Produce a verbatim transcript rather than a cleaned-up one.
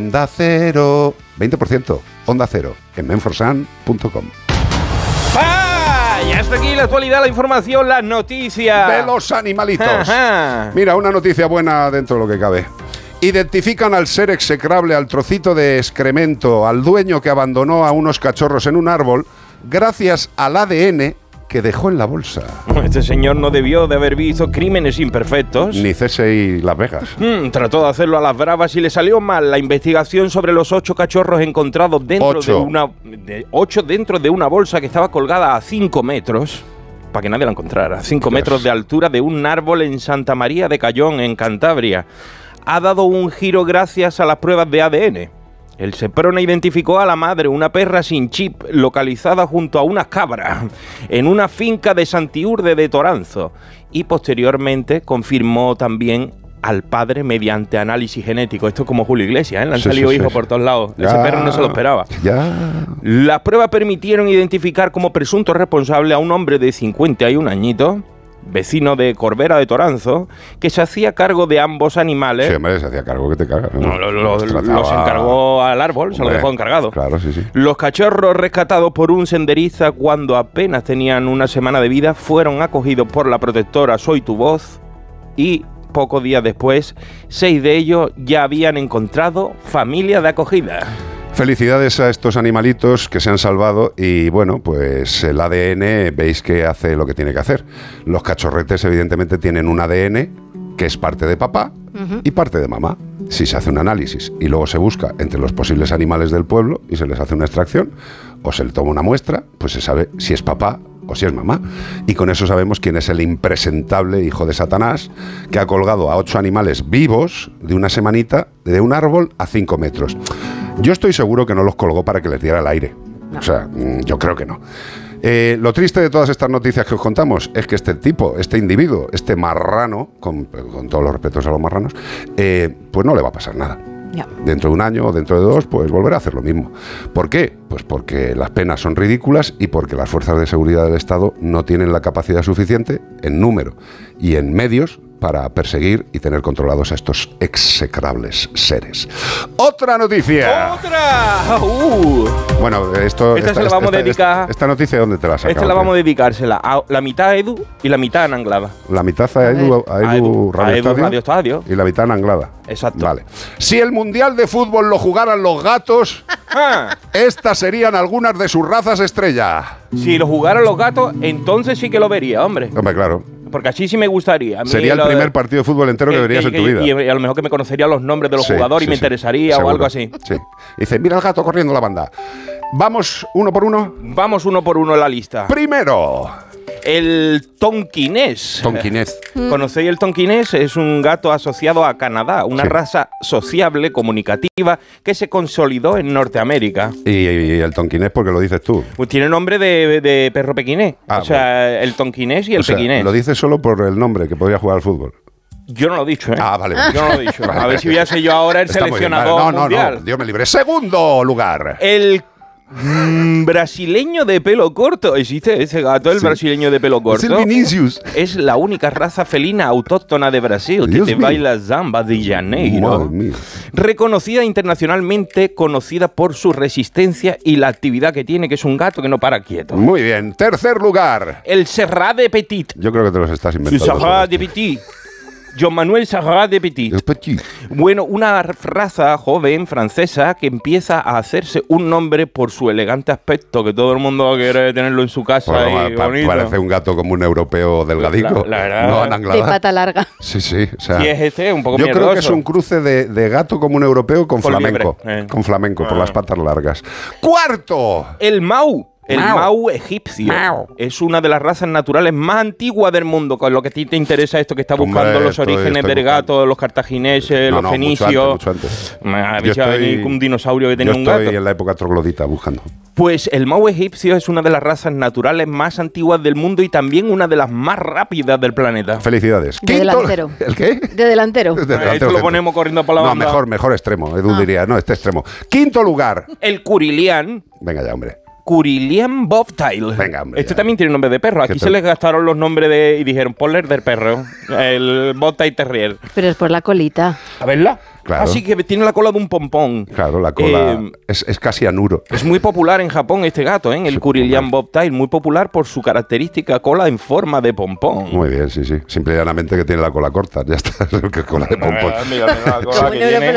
Onda Cero. veinte por ciento. Onda Cero. En menforsan punto com. ¡Ah! Y hasta aquí la actualidad, la información, las noticias. De los animalitos. Ajá. Mira, una noticia buena dentro de lo que cabe. Identifican al ser execrable, al trocito de excremento, al dueño que abandonó a unos cachorros en un árbol, gracias al A D N que dejó en la bolsa. Este señor no debió de haber visto Crímenes Imperfectos. Ni C S I Las Vegas. Hmm, trató de hacerlo a las bravas y le salió mal. La investigación sobre los ocho cachorros encontrados dentro Ocho. de una... De, ocho dentro de una bolsa que estaba colgada a cinco metros, para que nadie la encontrara, a cinco metros de altura de un árbol en Santa María de Cayón, en Cantabria. Ha dado un giro gracias a las pruebas de A D N. El Seprona identificó a la madre, una perra sin chip, localizada junto a unas cabras, en una finca de Santiurde de Toranzo, y posteriormente confirmó también al padre mediante análisis genético. Esto es como Julio Iglesias, ¿eh? Le han Sí, salido sí, hijos sí. por todos lados. Ya. Ese perro no se lo esperaba. Ya. Las pruebas permitieron identificar como presunto responsable a un hombre de cincuenta y un añitos, vecino de Corbera de Toranzo, que se hacía cargo de ambos animales. Sí, hombre, se hacía cargo que te cagas. No, lo, lo, Los trataba- los encargó al árbol, se Hombre, lo dejó encargado. Claro, sí, sí. Los cachorros rescatados por un senderista cuando apenas tenían una semana de vida fueron acogidos por la protectora Soy Tu Voz y pocos días después, seis de ellos ya habían encontrado familia de acogida. Felicidades a estos animalitos que se han salvado y bueno, pues el A D N veis que hace lo que tiene que hacer. Los cachorretes evidentemente tienen un A D N que es parte de papá uh-huh. y parte de mamá. Si se hace un análisis y luego se busca entre los posibles animales del pueblo y se les hace una extracción o se le toma una muestra, pues se sabe si es papá o si es mamá. Y con eso sabemos quién es el impresentable hijo de Satanás que ha colgado a ocho animales vivos de una semanita de un árbol a cinco metros. Yo estoy seguro que no los colgó para que les diera el aire. No. O sea, yo creo que no. Eh, lo triste de todas estas noticias que os contamos es que este tipo, este individuo, este marrano, con, con todos los respetos a los marranos, eh, pues no le va a pasar nada. No. Dentro de un año o dentro de dos, pues volverá a hacer lo mismo. ¿Por qué? Pues porque las penas son ridículas y porque las fuerzas de seguridad del Estado no tienen la capacidad suficiente en número y en medios para perseguir y tener controlados a estos execrables seres. ¡Otra noticia! ¡Otra! Uh. Bueno, esto... Esta, esta se la vamos esta, a dedicar... Esta, esta noticia, ¿dónde te la sacas? Esta la vamos a dedicársela a la mitad a Edu y la mitad a Anglada. La mitad a Edu, a Edu, a Edu, Radio, a Edu Estadio, Radio Estadio y la mitad a Anglada. Exacto. Vale. Si el Mundial de Fútbol lo jugaran los gatos, estas serían algunas de sus razas estrella. Si lo jugaran los gatos, entonces sí que lo vería, hombre. Hombre, claro. Porque así sí me gustaría. A mí sería el lo, primer partido de fútbol entero que, que verías que, en tu vida. Y, y a lo mejor que me conocería los nombres de los sí, jugadores sí, y me sí. interesaría Seguro. o algo así. Sí. Dice, mira el gato corriendo la banda. ¿Vamos uno por uno? Vamos uno por uno en la lista. Primero. El tonquinés. Tonquinés. ¿Conocéis el tonquinés? Es un gato asociado a Canadá, una sí. raza sociable, comunicativa, que se consolidó en Norteamérica. ¿Y, y el tonquinés por qué lo dices tú? Pues tiene nombre de, de perro pequinés. Ah, o sea, bueno. el tonquinés y el o sea, pequinés. Lo dices solo por el nombre, que podría jugar al fútbol. Yo no lo he dicho, ¿eh? Ah, vale. Yo no lo he dicho. A ver si voy a ser yo ahora el Está seleccionador vale. no, mundial. No, no, Dios me libre. Segundo lugar. El Mm, brasileño de pelo corto. ¿Existe ese gato, el sí. brasileño de pelo corto? Es el Vinicius. Es la única raza felina autóctona de Brasil Dios que te mío. baila Zamba de Janeiro. Reconocida internacionalmente, conocida por su resistencia y la actividad que tiene, que es un gato que no para quieto. Muy bien. Tercer lugar. El Serrat de Petit. Yo creo que te los estás inventando. El Serrat de Petit. Jean Manuel Serrat de Petit. Petit. Bueno, una raza joven francesa que empieza a hacerse un nombre por su elegante aspecto, que todo el mundo quiere tenerlo en su casa. Bueno, y pa bonito. Parece un gato como un europeo delgadico. La, la verdad. No Anglada. De pata larga. Sí, sí. O sea, y es este, un poco yo miedoso. creo que es un cruce de, de gato como un europeo con por flamenco. Eh. Con flamenco, ah. por las patas largas. ¡Cuarto! El Mau. El Mau. Mau egipcio Mau. es una de las razas naturales más antiguas del mundo, con lo que a ti te interesa esto que está buscando Hombre, los estoy, orígenes estoy del gato, buscando. los cartagineses, no, los no, fenicios. Mucho antes, mucho antes. Me ha Yo dicho estoy, un dinosaurio que tenía yo un gato. estoy en la época troglodita buscando. Pues el Mau egipcio es una de las razas naturales más antiguas del mundo y también una de las más rápidas del planeta. Felicidades. De delantero. ¿El qué? De delantero. De delantero Esto lo centro. ponemos corriendo por la No, banda. mejor, mejor extremo. Edu Ah. diría, no, este extremo. Quinto lugar. El Curilián. Venga ya, hombre. Curilian Bobtail. Venga, hombre, este ya. también tiene nombre de perro. Aquí ¿Qué se tal? les gastaron los nombres de y dijeron, ponle del perro, el Bobtail Terrier. Pero es por la colita. A verla. Claro. Así que tiene la cola de un pompón. Claro, la cola Eh, es, es casi anuro. Es muy popular en Japón este gato, ¿eh? El Sí, Curilian popular. Bobtail, muy popular por su característica cola en forma de pompón. Muy bien, sí, sí. Simple y llanamente que tiene la cola corta. Ya está, que cola de pompón. Mira, mira, mira, la cola Como que un euro tiene.